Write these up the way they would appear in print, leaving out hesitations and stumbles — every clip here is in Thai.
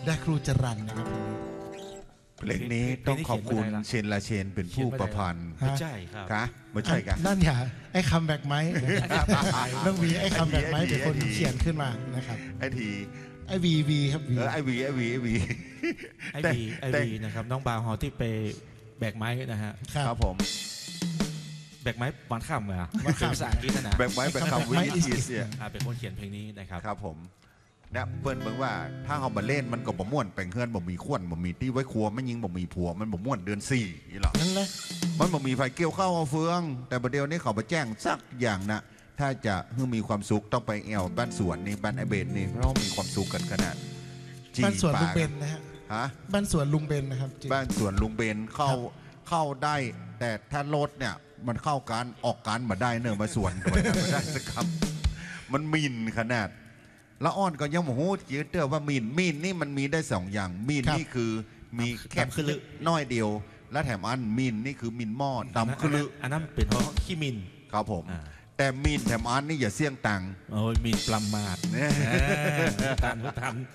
ได้ครูจรัญนะครับเพลงนี้ต้องขอบคุณเชนลาเชนเป็นผู้ประพันธ์ไม่ใช่ครับคะไม่ใช่กันนั่นอย่าไอ้คำแบกไม้น้องวีไอ้คำแบกไม้เป็นคนเขียนขึ้นมานะครับไอทีไอ้วีครับไอวีนะครับน้องบาวฮอที่ไปแบกไม้นะฮะครับผมแบกไม้วันข้ามเหรอเป็นภาษาอังกฤษนะแบกไม้แบกคำวิธีเนี่ยเป็นคนเขียนเพลงนี้นะครับครับผมเนี่ยเปิ้ลบอกว่าถ้าเขามาเล่นมันก็บ่ม่วนแปลงเฮือนบ่มีขวัญบ่มีที่ไว้ครัวไม่ยิงบ่มีผัวมันบ่ม่วนเดือน4นี่หรอนั่นแหละมันบ่มีไฟเกี่ยวข้าวเอาเฟืองแต่ประเดี๋ยวนี้เขาไปแจ้งสักอย่างนะถ้าจะให้มีความสุขต้องไปแอวบ้านสวนนี่บ้านไอเบนนี่เพราะมีความสุขกันขนาดบ้านสวนลุงเบนนะฮะบ้านสวนลุงเบนนะครับบ้านสวนลุงเบนเข้าได้แต่ถ้ารถเนี่ยมันเข้าการออกการมาได้เนอะมาสวนมาได้สักคำมันมินขนาดละอ่อนก็ยังโมโหยืดเตือว่ามีนนี่มันมีได้2อย่างมีนนี่คือมีแค่น้อยเดียวและแถมอันมีนนี่คือมินหม้อดำคืออันนั้นเป็นเพราะขี้มินครับผมแต่มีนแถมอันนี่อย่าเสี่ยงตังโอ้ยมีนปลามาดทัน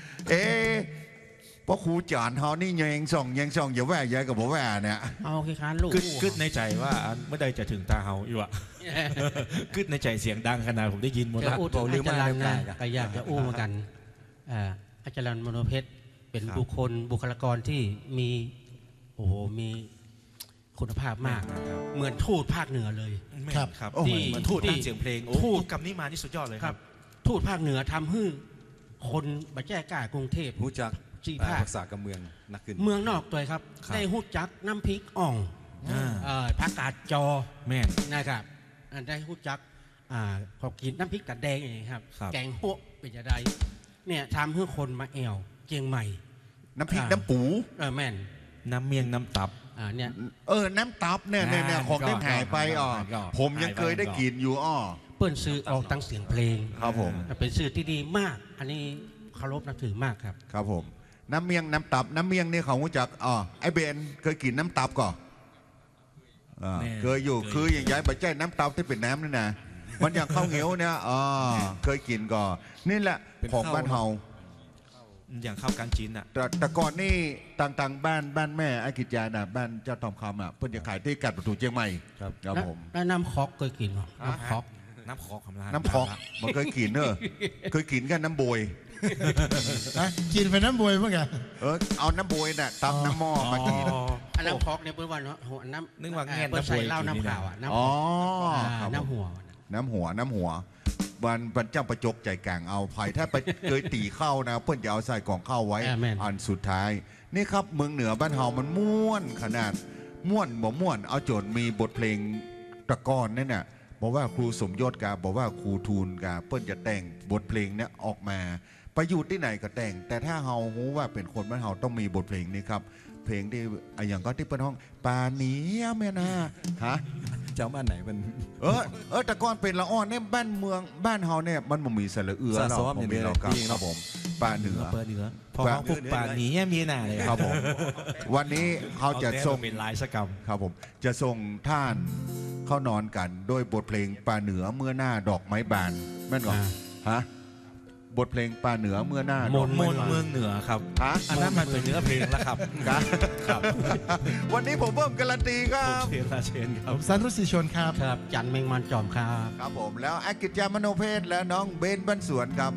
เพราะครูจานเขานี่แยงส่องอย่าแหวกใหญ่กับผมแหวกเนี่ยเอาแค่ค้านลูกกึดในใจว่าเมื่อใดจะถึงตาเฮาอยู่อะกึดในใจเสียงดังขนาดผมได้ยินหมดแล้วบอกลืมมาแล้วนะก็อยากจะอู้เหมือนกันอาจารย์มโนเพชรเป็นบุคลากรที่มีมีคุณภาพมากเหมือนทูตภาคเหนือเลยครับที่ทูตเสียงเพลงทูตกับนี้มานี่สุดยอดเลยครับทูตภาคเหนือทำให้คนบัจแจ้กล้ากรุงเทพรู้จักภาษากับเมืองนักขึ้นเมืองนอกตัวครับได้หู้จักน้ำพริกอ่องผักกาดจอแม่นะครับได้หู้จักขอกินน้ำพริกกาดแดงอย่างนี้ครับแกงหัวเป็นจะได้เนี่ยทำให้คนมาแอวเจียงใหม่น้ำพริกน้ำปูแม่นน้ำเมียงน้ำตับเนี่ยน้ำตับเนี่ยของได้หายไปผมยังเคยได้กินอยู่เปิ้ลซื้อออกตั้งเสียงเพลงครับผมเป็นสื่อที่ดีมากอันนี้เคารพนับถือมากครับครับผมน้ำเมียงน้ำตับน้ำเมียงนี่เขารู้จักไอเบนเคยกินน้ำตับก่อนเคยอยู่คืออย่างย้ายไปใจน้ำตับที่เป็นน้ำนี่นะมันอย่างข้าวเหนียวเนี่ยเคยกินก่อนนี่แหละของบ้านเฮาอย่างข้าวกันจีนอ่ะแต่ก่อนนี่ต่างบ้านแม่ไอ้กิจยาน่ะบ้านเจ้าทองคำเพิ่นจะขายที่กัดประตูเชียงใหม่ครับผมแล้วน้ำคอกเคยกินหรอน้ำคอกน้ำคอกมันเคยกินเนอะเคยกินกันน้ำบวยกินไปน้ำบวยมั้งไงเอาน้ำบวยน่ะตักน้ำหม้อมากินน้ำคอกเนี่ยเป็นวันน้ำนึกว่าแง่น้ำบวยเหล้าน้ำขาวน้ำหัววันเจ้าประจกใจกลางเอาไผ่ถ้าไปเคยตีเข้านะเพื่อนจะเอาใส่กล่องเข้าไว้อันสุดท้ายนี่ครับเมืองเหนือบ้านเฮามันม่วนขนาดม่วนเอาโจทย์มีบทเพลงตะกอนนั่นน่ะบอกว่าครูสมยศกาบอกว่าครูทูลกาเพื่อนจะแต่งบทเพลงเนี้ยออกมาไปอยู่ที่ไหนก็แต่งแต่ถ้าเฮาหูว่าเป็นคนบ้านเฮาต้องมีบทเพลงนี้ครับเพลงที่อย่างก็ที่เปิ้ลห้องป่าหนีแม่นาเจ้าบ้านไหนมันแต่ก่อนเป็นละอ่อนเนี่ยบ้านเมืองบ้านเฮาเนี่ยมันบ่มีสระเอือเราบ่มีเราครับผมป่าเหนือพอพวกป่าหนีมีหน้าเลยครับผมวันนี้เขาจะส่งเป็นลายสกรรมครับผมจะส่งท่านเข้านอนกันโดยบทเพลงป่าเหนือเมื่อหน้าดอกไม้บานแม่นก่อนบทเพลงป่าเหนือเมื่อหน้ามนเมืองเหนือครับอันนั้นมันเป็นเนื้อเพลงแล้วครับครับวันนี้ผมเพิ่มการันตีครับเชนครับสันรุสิชนครับจันเมงมันจอมครับครับผมแล้วอากิจจามโนเพศและน้องเบนบ้านสวนครับ